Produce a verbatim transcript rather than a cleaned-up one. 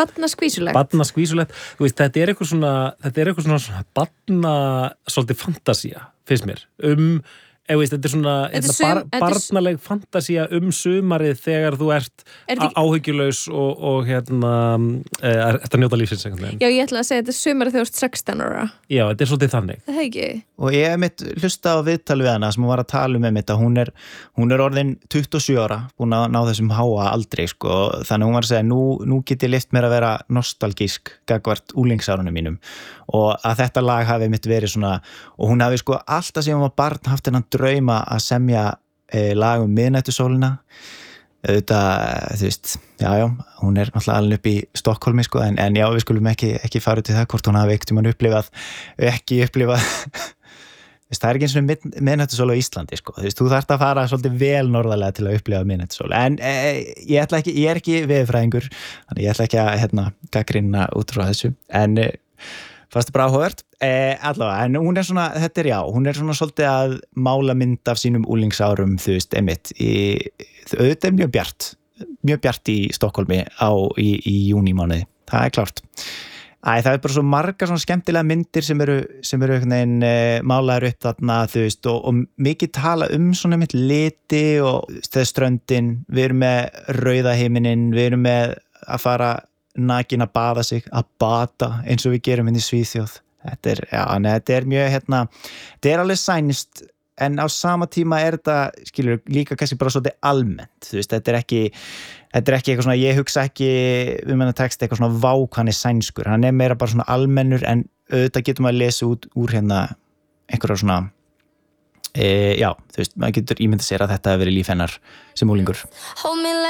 barnaskvísulegt barnaskvísulegt, þú veist, þetta er eitthvað svona þetta er eitthvað svona, svona barna svolítið fantasía, finnst mér um Eða, veist, þetta er svona Þetta er bar, sum- þetta er- barnaleg fantasía um sumarið þegar þú ert Er þetta ekki- áhyggjulaus og, og hérna e, ert að njóta lífsins einhvern veginn. Já, ég ætla að segja þetta er sumarið þegar þú ert sextán ára Já, þetta er svolítið þannig. Það er ekki Og ég hef mitt hlusta á viðtal við hana sem hún var að tala um með mitt að hún er, hún er orðin tuttugu og sjö ára, búin að ná þessum háa aldrei sko, þannig hún var að segja nú, nú get ég lyft mér að vera nostalgísk gagvart úlingsárunum mínum og að þetta lag hafi mitt verið svona og hún hafi sko alltaf sem hún var barn haft hennan drauma að semja e, lag um miðnættusólina auðvitað, þú veist, já, já hún er náttúrulega alveg upp í Stokkólmi sko, en, en já, við skulum ekki, ekki fara út í það hvort hún hafi ekkert um hann upplifað ekki upplifað það er ekki eins og miðnættusól á Íslandi sko. þú veist, þú þarft að fara svolítið vel norðarlega til að upplifa miðnættusól en e, ég, ætla ekki, ég er ekki veðurfræðingur þannig ég ætla ekki að hérna, gagnrýna út frá þessu en e, fannst það bara áhugavert e, allavega, en hún er svona, þetta er já hún er svona svolítið að mála mynd af sínum úlingsárum, þú veist, einmitt í, auðvitað er mjög bjart mjög bjart í Stokkólmi á, í, í júnímánuði, það er klárt Æ, það er bara svo margar svona skemmtilega myndir sem eru, sem eru einhvern veginn e, málaðar upp þarna, þú veist, og, og mikið tala um svona mitt liti og þegar ströndin, við erum með rauða himinin, við erum með að fara nakin að baða sig, að bata eins og við gerum inn í Svíþjóð. Þetta er, já, neð, þetta er mjög, hérna, þetta er alveg sænst, en á sama tíma er þetta, skilur, líka kannski bara svolítið almennt, þú veist, þetta er ekki, þetta er ekki eitthvað svona, ég hugsa ekki um hennar text eitthvað svona vá hvað hann er sænskur, hann er meira bara svona almennur, en auðvitað getur maður að lesa út úr hérna einhverja svona, e, já, þú veist, maður getur ímyndað sér að þetta hefur verið líf hennar sem úlingur.